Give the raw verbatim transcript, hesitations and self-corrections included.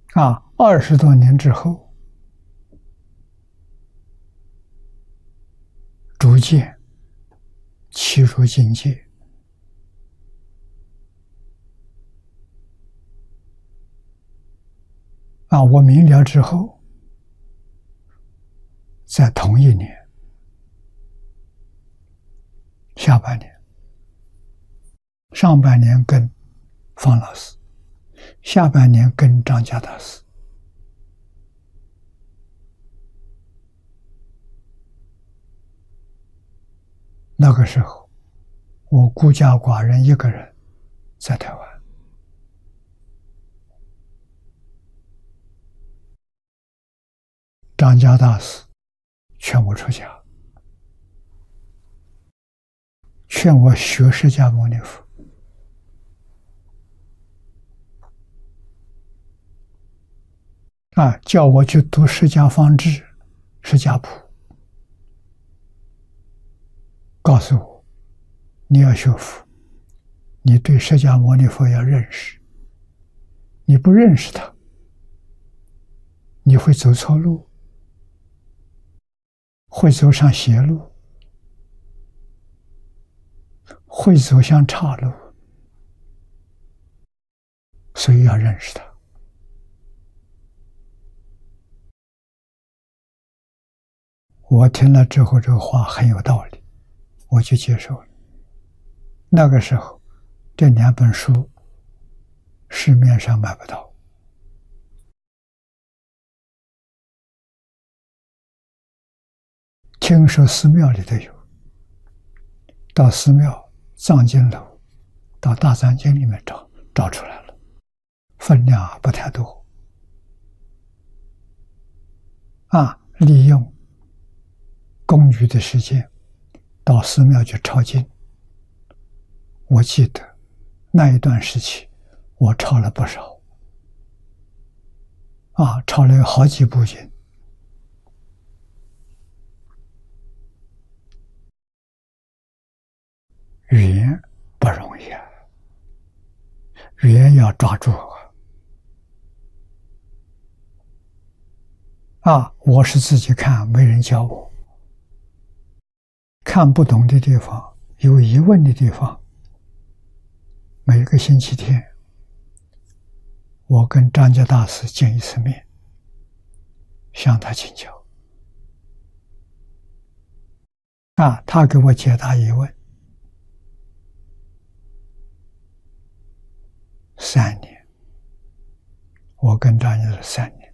啊，二十多年之后，逐渐契入境界。啊，我明了之后，在同一年下半年，上半年跟方老师，下半年跟张家大师。那个时候，我孤家寡人一个人在台湾。张家大师劝我出家，劝我学释迦牟尼佛。啊，叫我去读释迦方志、释迦谱，告诉我，你要学佛，你对释迦牟尼佛要认识，你不认识他，你会走错路，会走上邪路，会走向岔路，所以要认识他。我听了之后，这个话很有道理，我就接受了。那个时候，这两本书市面上买不到，听说寺庙里头有，到寺庙藏经楼，到大藏经里面找，找出来了，分量不太多。啊，利用公余的时间到寺庙去抄经。我记得那一段时期，我抄了不少，啊，抄了有好几部经。语言不容易啊，语言要抓住啊！啊，我是自己看，没人教我。看不懂的地方，有疑问的地方，每个星期天，我跟张家大师见一次面，向他请教。啊，他给我解答疑问。三年，我跟张家大师三年。